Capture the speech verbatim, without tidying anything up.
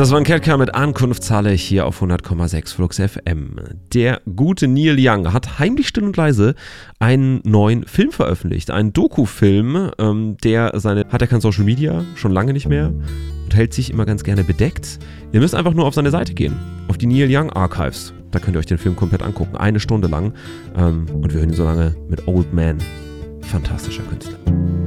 Das war ein Ketka mit Ankunftshalle hier auf hundert Komma sechs Flux F M. Der gute Neil Young hat heimlich still und leise einen neuen Film veröffentlicht. Einen Doku-Film, ähm, der seine, hat er kein Social Media, schon lange nicht mehr und hält sich immer ganz gerne bedeckt. Ihr müsst einfach nur auf seine Seite gehen, auf die Neil Young Archives. Da könnt ihr euch den Film komplett angucken, eine Stunde lang. Ähm, und wir hören ihn so lange mit Old Man. Fantastischer Künstler.